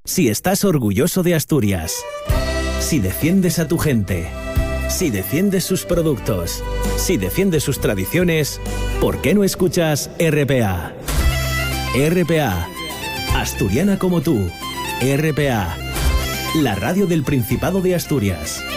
Si estás orgulloso de Asturias, si defiendes a tu gente, si defiendes sus productos, si defiendes sus tradiciones, ¿por qué no escuchas RPA? RPA, asturiana como tú. RPA, la radio del Principado de Asturias.